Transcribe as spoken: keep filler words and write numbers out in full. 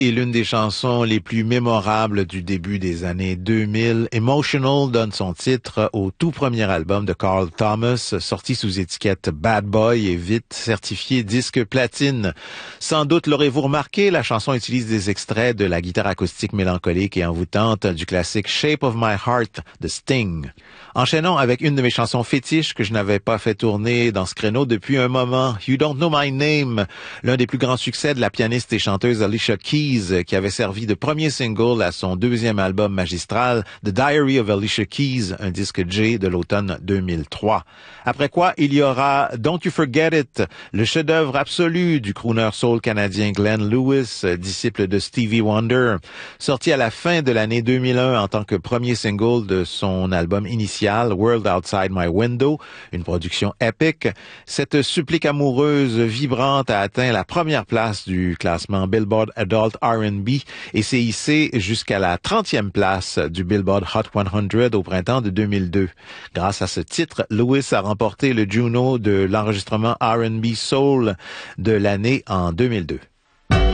Et l'une des chansons les plus mémorables du début des années deux mille, Emotional donne son titre au tout premier album de Carl Thomas, sorti sous étiquette Bad Boy et vite certifié disque platine. Sans doute l'aurez-vous remarqué, la chanson utilise des extraits de la guitare acoustique mélancolique et envoûtante du classique Shape of My Heart de Sting. Enchaînons avec une de mes chansons fétiches que je n'avais pas fait tourner dans ce créneau depuis un moment, You Don't Know My Name, l'un des plus grands succès de la pianiste et chanteuse Alicia Keys, qui avait servi de premier single à son deuxième album magistral, The Diary of Alicia Keys, un disque J de l'automne deux mille trois. Après quoi, il y aura Don't You Forget It, le chef-d'œuvre absolu du crooner soul canadien Glenn Lewis, disciple de Stevie Wonder, sorti à la fin de l'année deux mille un en tant que premier single de son album initial, World Outside My Window, une production épique. Cette supplique amoureuse vibrante a atteint la première place du classement Billboard Adult R and B et s'est hissée jusqu'à la trentième place du Billboard Hot cent au printemps de deux mille deux. Grâce à ce titre, Lewis a remporté le Juno de l'enregistrement R and B Soul de l'année en deux mille deux.